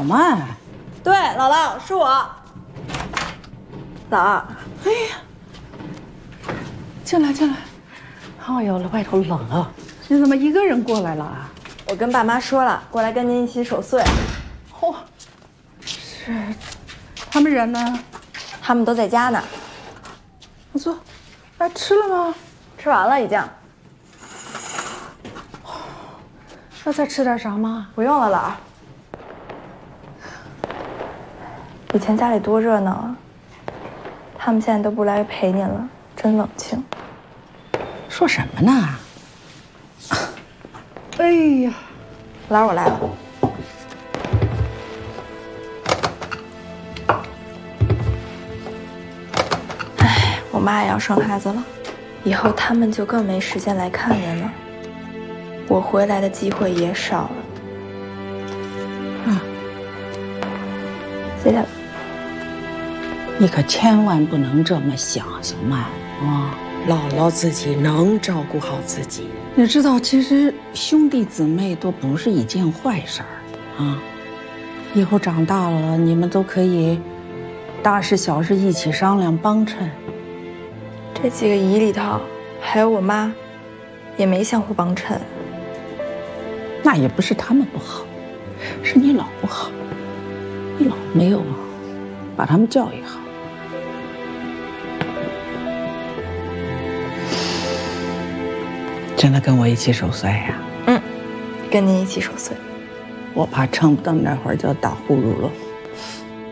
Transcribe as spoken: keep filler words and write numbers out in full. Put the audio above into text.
曼。 对，姥姥是我。姥儿， 哎呀，进来进来。哎呦，外头冷啊，你怎么一个人过来了啊？ 我跟爸妈说了，过来跟您一起守岁。 嚯、哦，是，他们人呢？ 他们都在家呢。 我坐，哎，吃了吗？ 吃完了已经。 要再吃点啥吗？ 不用了，姥儿。以前家里多热闹啊，他们现在都不来陪您了，真冷清。 说什么呢？哎呀， 姥儿，我来了。哎，我妈也要生孩子了，以后他们就更没时间来看您了，我回来的机会也少了。 啊， 谢谢。 你可千万不能这么想，小曼啊！ 姥姥自己能照顾好自己。 你知道，其实兄弟姊妹都不是一件坏事儿啊。以后长大了，你们都可以大事小事一起商量帮衬。 这几个姨里头，还有我妈，也没相互帮衬。 那也不是他们不好，是你老不好，你老没有把他们教育好。真的跟我一起守岁呀？ 嗯，跟您一起守岁。 我怕撑不到那会儿就打呼噜了。